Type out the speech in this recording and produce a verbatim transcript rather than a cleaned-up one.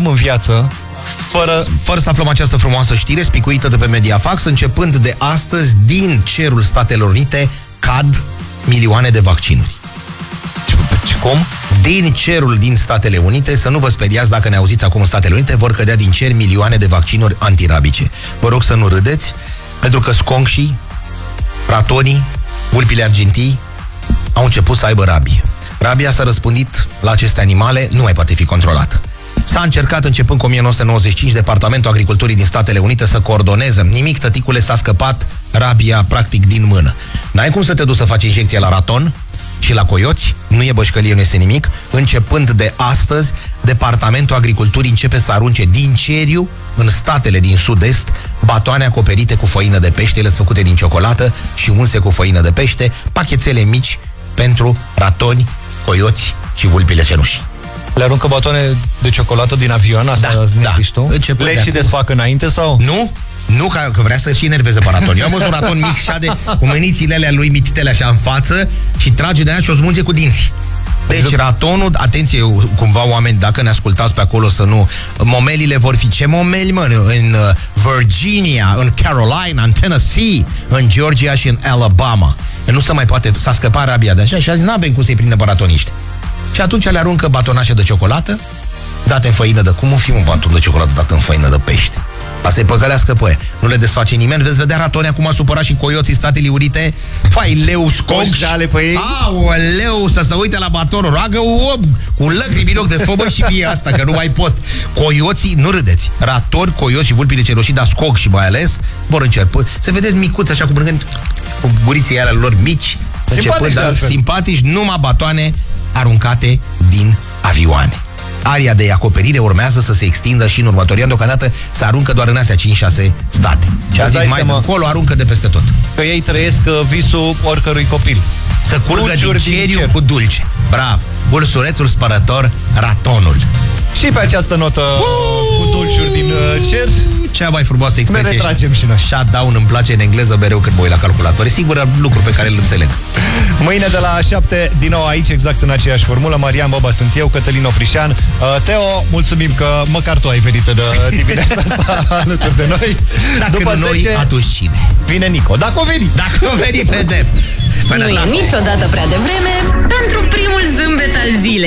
întâmplăm în viață, Fără, fără să aflăm această frumoasă știre spicuită de pe Mediafax, începând de astăzi, din cerul Statelor Unite cad milioane de vaccinuri. Cum? Din cerul din Statele Unite, să nu vă speriați dacă ne auziți acum în Statele Unite, vor cădea din cer milioane de vaccinuri antirabice. Vă rog să nu râdeți, pentru că sconșii, ratonii, vulpile argintii au început să aibă rabie. Rabia s-a răspândit la aceste animale, nu mai poate fi controlată. S-a încercat, începând cu o mie nouă sute nouăzeci și cinci, Departamentul Agriculturii din Statele Unite să coordoneze. Nimic, tăticule, s-a scăpat rabia practic din mână. N-ai cum să te duci să faci injecție la raton și la coioți, nu e bășcălie, nu este nimic. Începând de astăzi, Departamentul Agriculturii începe să arunce din ceriu, în statele din sud-est, batoane acoperite cu făină de pește, ele sunt făcute din ciocolată și unse cu făină de pește, pachețele mici pentru ratoni, coioți și vulpile cenușii. Le aruncă batoane de ciocolată din avion, asta Da, da, tu? Începând Le de și acum. desfac înainte sau? Nu? Nu, că, că vrea să-și enerveze pe raton. Eu am văzut un raton mic și de cu mânițile alea lui mititele așa în față și trage de aia și o smulge cu dinți. Deci ratonul, atenție, cumva oameni, dacă ne ascultați pe acolo să nu... Momelile vor fi ce momeli, mă? În Virginia, în Carolina, în Tennessee, în Georgia și în Alabama. Nu se mai poate, s-a scăpat rabia de așa și a zis, n-avem cum să-i prindă pe ratoniști. Și atunci le aruncă batonașe de ciocolată date în făină de... Cum o fi un baton de ciocolată dat în făină de pește? Asta e păcălească pe aia. Nu le desface nimeni. Veți vedea ratoni acum a supărat și coioții Statele Unite. Fai leu scoși. Aoleu, să se uite la baton. Roagă om cu lăcrimi în ochi, desfobă și mie asta, că nu mai pot. Coioții, nu râdeți. Ratori, coioți și vulpile ceroșii, dar scog și mai ales vor încerc. Să vedeți micuți așa cu brângând, cu guriții alea lor mici. Simpatici, dar simpatici, numai batoane aruncate din avioane. Aria de acoperire urmează să se extindă și în următorii ani. Deocamdată se aruncă doar în astea cinci șase state. Și a zis mai de încolo, aruncă de peste tot. Că ei trăiesc visul oricărui copil. Să curgă din ceriu cu dulce. Brav! Ursulețul spărător, ratonul. Și pe această notă uh! cu dulciuri din uh, cer, cea mai frumoasă expresie. Ne retragem și noi. Shutdown îmi place în engleză mereu când mă uit la calculator. E singurul lucru pe care îl înțeleg. Mâine de la șapte, din nou aici, exact în aceeași formulă. Marian Boba sunt eu, Cătălin Oprișan. uh, Teo, mulțumim că măcar tu ai venit în dimineața asta alături de noi. Dacă după noi, zece, atunci cine? Vine Nico. Dacă o veni. Dacă o veni, vedem. Nu e niciodată prea devreme pentru primul zâmbet al zilei.